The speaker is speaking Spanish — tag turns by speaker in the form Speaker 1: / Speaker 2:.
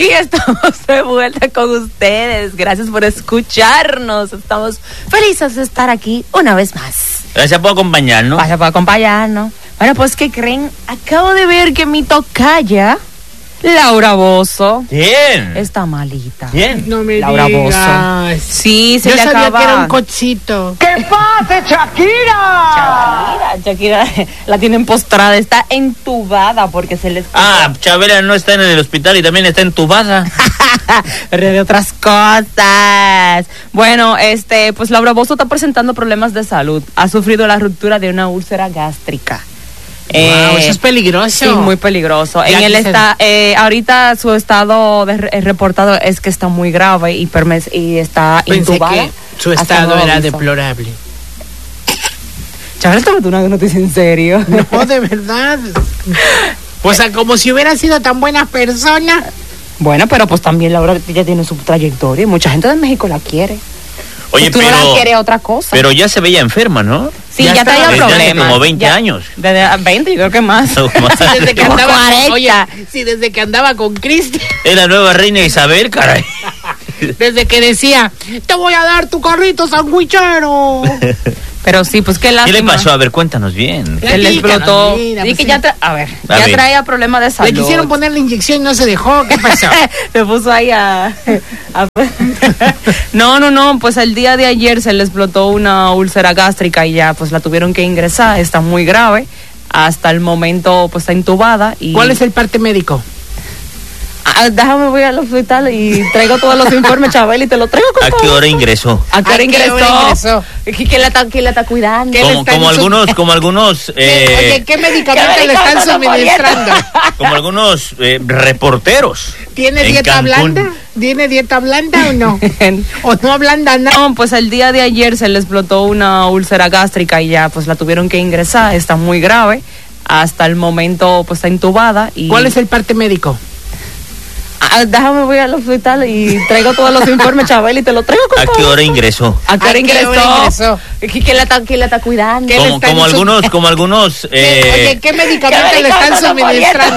Speaker 1: aquí estamos de vuelta con ustedes. Gracias por escucharnos. Estamos felices de estar aquí una vez más.
Speaker 2: Gracias por acompañarnos.
Speaker 1: Gracias por acompañarnos. Bueno, pues, ¿qué creen? Acabo de ver que mi tocaya, Laura Bozzo,
Speaker 2: ¿Quién?
Speaker 1: está malita.
Speaker 2: ¿Quién?
Speaker 3: No me
Speaker 1: Laura
Speaker 3: digas.
Speaker 1: Bozzo. Sí, se
Speaker 3: Yo
Speaker 1: le
Speaker 3: sabía
Speaker 1: acaba.
Speaker 3: que era un cochito.
Speaker 4: ¿Qué pasa, Shakira?
Speaker 1: Shakira la tienen postrada, está entubada porque se les...
Speaker 2: Chabela no está en el hospital y también está entubada.
Speaker 1: Pero de otras cosas. Bueno, pues Laura Bozzo está presentando problemas de salud. Ha sufrido la ruptura de una úlcera gástrica.
Speaker 3: Wow, eso es peligroso.
Speaker 1: Sí, muy peligroso.
Speaker 3: Ya
Speaker 1: ahorita su estado reportado es que está muy grave y está
Speaker 3: Pensé
Speaker 1: intubada.
Speaker 3: que su
Speaker 1: hasta
Speaker 3: estado
Speaker 1: nuevo
Speaker 3: era
Speaker 1: aviso.
Speaker 3: deplorable.
Speaker 1: Chaval, tómate una noticia en serio.
Speaker 3: No, de verdad. O sea, como si hubiera sido tan buena persona.
Speaker 1: Bueno, pero pues también Laura ya tiene su trayectoria y mucha gente de México la quiere.
Speaker 2: Oye,
Speaker 1: Tú no la quieres otra cosa.
Speaker 2: pero ya se veía enferma, ¿no?
Speaker 1: Sí, ya
Speaker 3: está
Speaker 1: traía
Speaker 2: desde hace
Speaker 1: problemas.
Speaker 2: como 20
Speaker 1: Ya,
Speaker 2: años.
Speaker 1: Desde 20, yo creo que más.
Speaker 3: Desde que
Speaker 1: Como
Speaker 3: andaba
Speaker 1: 40.
Speaker 3: Oye, sí, desde que andaba con Cristian.
Speaker 2: Es la nueva reina Isabel, caray.
Speaker 3: Desde que decía, te voy a dar tu carrito sandwichero.
Speaker 1: Pero sí, pues qué
Speaker 2: ¿Qué
Speaker 1: lástima.
Speaker 2: le pasó? A ver, cuéntanos bien.
Speaker 1: Se le explotó.
Speaker 3: Mira,
Speaker 1: Sí,
Speaker 3: pues
Speaker 1: que
Speaker 3: sí.
Speaker 1: ya
Speaker 2: A ver.
Speaker 1: traía problemas de salud.
Speaker 3: Le quisieron poner la inyección y no se dejó. ¿Qué pasó?
Speaker 1: Se puso ahí No, pues el día de ayer se le explotó una úlcera gástrica y ya pues la tuvieron que ingresar, está muy grave. Hasta el momento pues está intubada y...
Speaker 3: ¿Cuál es el parte médico?
Speaker 1: Déjame, voy al hospital y traigo todos los informes, Chabel, y te lo traigo con
Speaker 2: ¿A qué
Speaker 1: todo.
Speaker 2: hora ingresó?
Speaker 1: ¿A qué hora
Speaker 3: ¿A qué hora ingresó?
Speaker 1: ¿Quién la está cuidando?
Speaker 3: ¿Qué le están
Speaker 2: Como algunos
Speaker 3: Oye, ¿qué medicamento
Speaker 1: ¿qué
Speaker 3: le están
Speaker 1: medicamento
Speaker 3: suministrando?
Speaker 2: como algunos reporteros.
Speaker 3: ¿Tiene
Speaker 2: en
Speaker 3: dieta
Speaker 2: Cancún.
Speaker 3: blanda? ¿Tiene dieta blanda o no? ¿O no ablanda nada?
Speaker 1: No, pues el día de ayer se le explotó una úlcera gástrica y ya pues la tuvieron que ingresar, está muy grave. Hasta el momento pues está intubada y...
Speaker 3: ¿Cuál es el parte médico?
Speaker 1: Déjame, voy al hospital y traigo todos los informes, Chabel, y te lo traigo con
Speaker 2: ¿A
Speaker 1: todo.
Speaker 2: qué hora ingresó?
Speaker 1: ¿A qué hora ingresó?
Speaker 3: ¿Qué
Speaker 1: ¿Quién la está cuidando?
Speaker 3: ¿Qué le están
Speaker 2: Como algunos
Speaker 3: Oye, ¿qué medicamento le están suministrando?